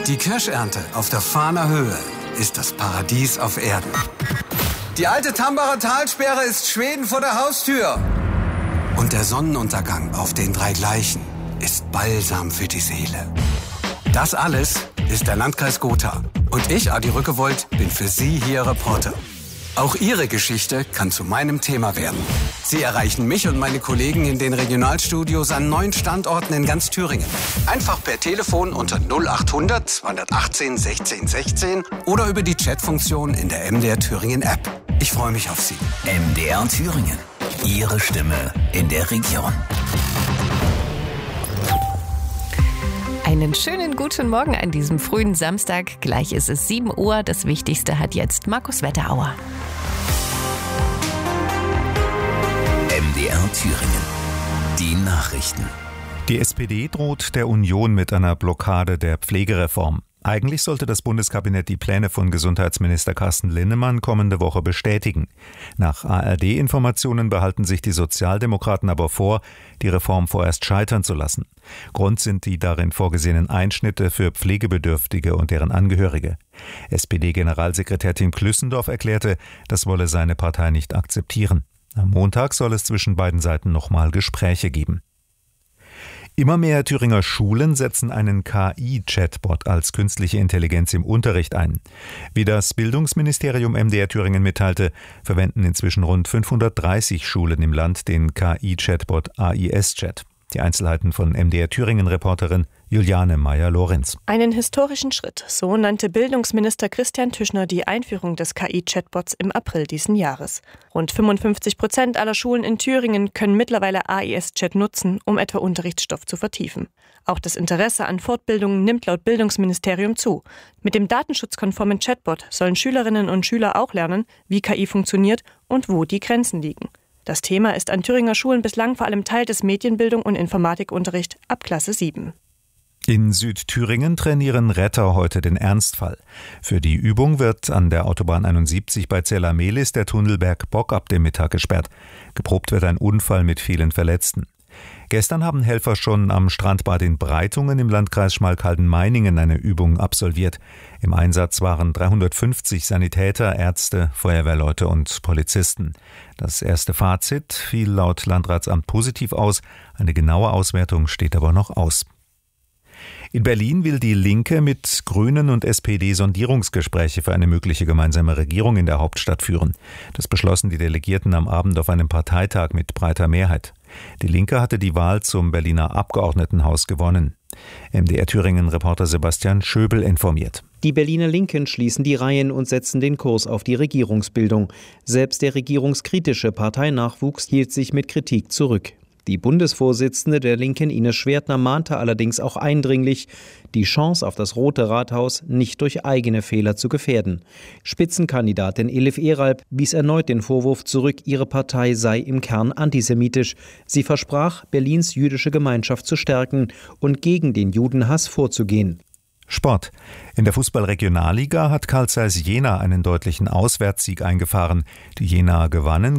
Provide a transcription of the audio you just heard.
Die Kirschernte auf der Fahner Höhe ist das Paradies auf Erden. Die alte Tambacher Talsperre ist Schweden vor der Haustür. Und der Sonnenuntergang auf den drei Gleichen ist Balsam für die Seele. Das alles ist der Landkreis Gotha. Und ich, Adi Rückewold, bin für Sie hier Reporter. Auch Ihre Geschichte kann zu meinem Thema werden. Sie erreichen mich und meine Kollegen in den Regionalstudios an 9 Standorten in ganz Thüringen. Einfach per Telefon unter 0800 218 16 16 oder über die Chatfunktion in der MDR Thüringen App. Ich freue mich auf Sie. MDR Thüringen. Ihre Stimme in der Region. Einen schönen guten Morgen an diesem frühen Samstag. Gleich ist es 7 Uhr. Das Wichtigste hat jetzt Markus Wetterauer. MDR Thüringen. Die Nachrichten. Die SPD droht der Union mit einer Blockade der Pflegereform. Eigentlich sollte das Bundeskabinett die Pläne von Gesundheitsminister Carsten Linnemann kommende Woche bestätigen. Nach ARD-Informationen behalten sich die Sozialdemokraten aber vor, die Reform vorerst scheitern zu lassen. Grund sind die darin vorgesehenen Einschnitte für Pflegebedürftige und deren Angehörige. SPD-Generalsekretär Tim Klüssendorf erklärte, das wolle seine Partei nicht akzeptieren. Am Montag soll es zwischen beiden Seiten nochmal Gespräche geben. Immer mehr Thüringer Schulen setzen einen KI-Chatbot als künstliche Intelligenz im Unterricht ein. Wie das Bildungsministerium MDR Thüringen mitteilte, verwenden inzwischen rund 530 Schulen im Land den KI-Chatbot AIS-Chat. Die Einzelheiten von MDR Thüringen-Reporterin Juliane Meyer-Lorenz. Einen historischen Schritt, so nannte Bildungsminister Christian Tüschner die Einführung des KI-Chatbots im April diesen Jahres. Rund 55% aller Schulen in Thüringen können mittlerweile AIS-Chat nutzen, um etwa Unterrichtsstoff zu vertiefen. Auch das Interesse an Fortbildungen nimmt laut Bildungsministerium zu. Mit dem datenschutzkonformen Chatbot sollen Schülerinnen und Schüler auch lernen, wie KI funktioniert und wo die Grenzen liegen. Das Thema ist an Thüringer Schulen bislang vor allem Teil des Medienbildung und Informatikunterricht ab Klasse 7. In Südthüringen trainieren Retter heute den Ernstfall. Für die Übung wird an der Autobahn 71 bei Zella-Mehlis der Tunnelberg Bock ab dem Mittag gesperrt. Geprobt wird ein Unfall mit vielen Verletzten. Gestern haben Helfer schon am Strandbad in Breitungen im Landkreis Schmalkalden-Meiningen eine Übung absolviert. Im Einsatz waren 350 Sanitäter, Ärzte, Feuerwehrleute und Polizisten. Das erste Fazit fiel laut Landratsamt positiv aus. Eine genaue Auswertung steht aber noch aus. In Berlin will die Linke mit Grünen und SPD Sondierungsgespräche für eine mögliche gemeinsame Regierung in der Hauptstadt führen. Das beschlossen die Delegierten am Abend auf einem Parteitag mit breiter Mehrheit. Die Linke hatte die Wahl zum Berliner Abgeordnetenhaus gewonnen. MDR Thüringen-Reporter Sebastian Schöbel informiert. Die Berliner Linken schließen die Reihen und setzen den Kurs auf die Regierungsbildung. Selbst der regierungskritische Parteinachwuchs hielt sich mit Kritik zurück. Die Bundesvorsitzende der Linken, Ines Schwertner, mahnte allerdings auch eindringlich, die Chance auf das Rote Rathaus nicht durch eigene Fehler zu gefährden. Spitzenkandidatin Elif Eralp wies erneut den Vorwurf zurück, ihre Partei sei im Kern antisemitisch. Sie versprach, Berlins jüdische Gemeinschaft zu stärken und gegen den Judenhass vorzugehen. Sport. In der Fußball-Regionalliga hat Carl Zeiss Jena einen deutlichen Auswärtssieg eingefahren. Die Jenaer gewannen